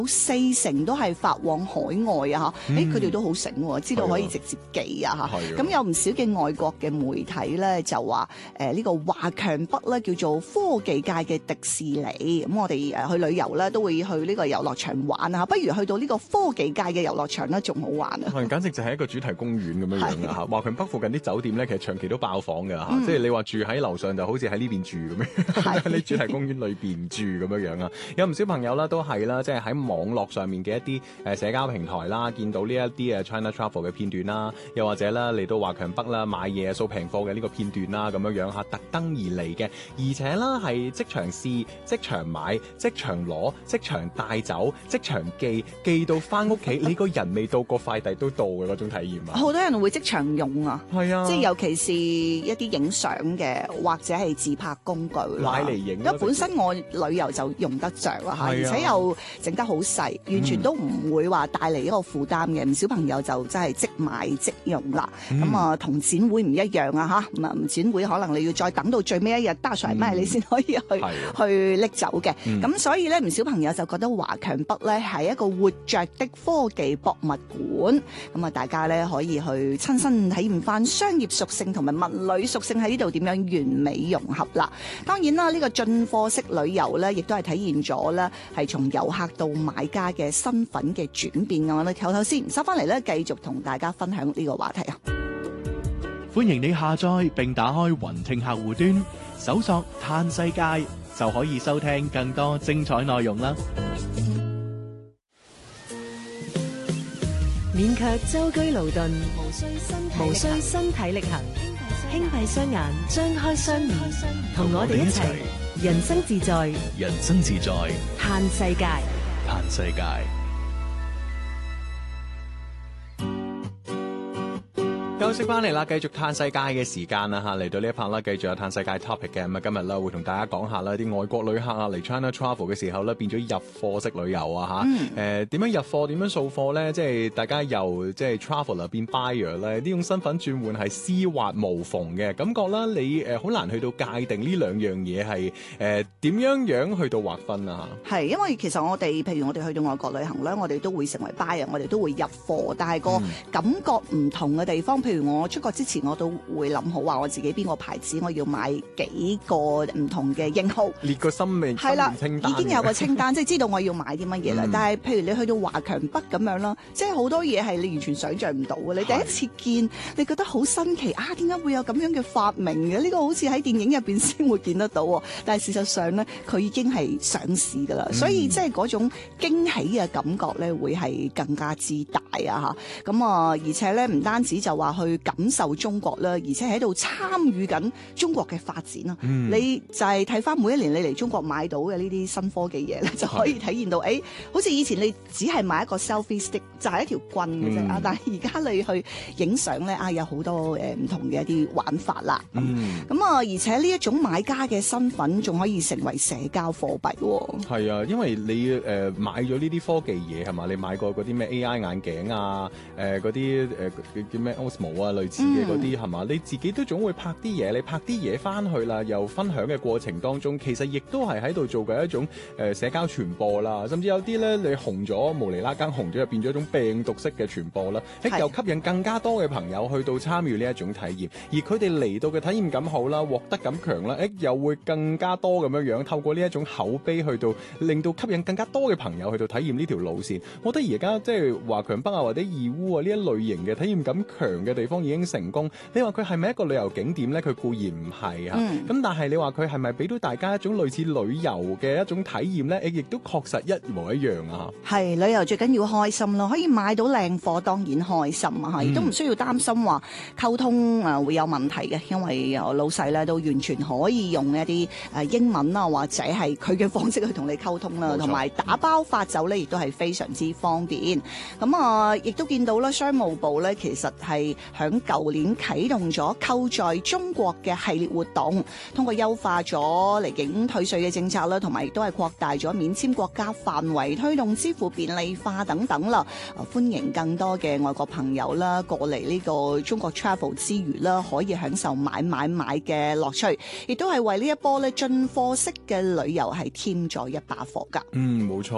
40%都係發往海外啊嚇，佢哋都好醒喎，知道可以直接寄啊嚇。咁有唔少嘅外國嘅媒體咧就話呢個華強北咧叫做科技界嘅迪士尼。咁我哋去旅遊咧都會去呢個遊樂場玩啊，不如去到呢個科技界嘅遊樂場咧仲好玩啊！ 簡直就係一個主題公園咁樣樣啊嚇！華強北附近啲酒店咧其實長期都爆房㗎嚇，即係你話住喺樓上就好似喺呢邊住咁樣，喺主題公園裏邊住咁樣樣啊！有唔少朋友啦都係啦，即係喺網絡上面嘅一啲社交平台啦，見到呢一啲China Travel 嘅片段啦，又或者啦嚟到華強北啦買嘢掃平貨嘅呢個片段啦，咁樣樣嚇，特登而嚟嘅，而且啦係即場試、即場買、即場攞、即場帶走、即場寄到翻屋企，你個人未到，個快遞都到嘅嗰種體驗啊！ 好多人會即場用啊， 係啊， 即係尤其是一啲影相嘅或者係自拍工具啦， 買嚟影。 因為本身我旅遊就用得着啦嚇，而且又整得好細，完全都唔會話帶嚟一個負擔嘅。唔少朋友就真係即買即用啦。咁啊，同展會唔一樣啊嚇。咁啊，展會可能你要再等到最尾一日搭上咩，你先可以去拎走嘅。咁所以咧，唔少朋友就覺得華強北咧係一個活着的科技博物館。咁啊，大家咧可以去親身體驗翻商業屬性同埋文旅屬性喺呢度點樣完美融合啦。當然啦，呢個進貨式旅遊咧，亦都係體現咗咧係從遊客到買家嘅身份嘅轉變嘅。我哋唞唞先，收翻嚟咧繼續同大家分享呢個話題啊！ 歡迎你下載並打開雲聽客戶端，搜索嘆世界就可以收聽更多精彩內容啦！ 勉強舟車勞頓，無需身體力行，輕閉雙眼，張開雙耳，同我哋一齊人生自在， 人生自在， 嘆世界， 嘆世界。 休息翻嚟啦，繼續嘆世界嘅時間啦嚇，嚟到呢一 part 啦，繼續有嘆世界 topic 嘅。咁啊，今日啦會同大家講下啦，啲外國旅客啊嚟 China Travel 嘅時候咧，變咗入貨式旅遊啊嚇。點樣入貨？點樣掃貨咧？即係大家由即係 traveller 變 buyer 咧，呢種身份轉換係絲滑無縫嘅感覺啦。你好難去到界定呢兩樣嘢係點樣去到劃分啊？ 係因為其實我哋譬如我哋去到外國旅行咧，我哋都會成為 buyer，我哋都會入貨，但係個感覺唔同嘅地方，譬如我出國之前，我都會諗好話我自己邊個牌子，我要買幾個唔同嘅型號， 列個生命係啦，已經有個清單，即係知道我要買啲乜嘢啦。但係譬如你去到華強北咁樣啦，即係好多嘢係你完全想像唔到嘅。你第一次見，你覺得好新奇啊！點解會有咁樣嘅發明嘅？呢個好似喺電影入邊先會見得到喎。但係事實上咧，佢已經係上市㗎啦，所以即係嗰種驚喜嘅感覺咧，會係更加之大啊！嚇咁啊，而且咧唔單止就話去感受中國啦，而且喺度參與緊中國嘅發展啦。你就係睇翻每一年你嚟中國買到嘅呢啲新科技嘢咧，就可以體現到，好似以前你只係買一個 selfie stick 就係一條棍嘅啫啊，但係而家你去影相咧啊，有好多唔同嘅一啲玩法啦。咁啊，而且呢一種買家嘅身份仲可以成為社交貨幣喎。 係啊，因為你買咗呢啲科技嘢係嘛，你買過嗰啲咩 AI 眼鏡啊，嗰啲叫咩 Osmo 啊，類似嘅嗰啲係嘛，你自己都總會拍啲嘢，你拍啲嘢翻去啦，又分享嘅過程當中，其實亦都係喺度做緊一種社交傳播啦，甚至有啲咧你紅咗無厘啦更紅咗，又變咗一種病毒式嘅傳播啦，又吸引更加多嘅朋友去到參與呢一種體驗，而佢哋嚟到嘅體驗感好啦，獲得感強啦，又會更加多咁樣透過呢一種口碑去到令到吸引更加多嘅朋友去到體驗呢條路線。我覺得而家即係華強北啊或者義烏啊呢一類型嘅體驗感強嘅地方已經成功。你話佢係咪一個旅遊景點咧？佢固然唔係啊，咁但係你話佢係咪俾到大家一種類似旅遊嘅一種體驗咧？亦都確實一模一樣啊！係旅遊最緊要開心咯，可以買到靚貨當然開心啊！亦都唔需要擔心話溝通會有問題嘅，因為老細咧都完全可以用一啲英文啊或者係佢嘅方式去同你溝通啦，同埋打包發走咧亦都係非常之方便。咁啊，亦都見到啦，商務部咧其實係響舊年啟動咗購在中國嘅系列活動，通過優化咗離境退稅嘅政策啦，同埋亦都係擴大咗免簽國家範圍，推動支付便利化等等啦。歡迎更多嘅外國朋友啦過嚟呢個中國 travel 之餘啦，可以享受買嘅樂趣，亦都係為呢一波咧進貨式嘅旅遊係添咗一把火㗎。 冇錯。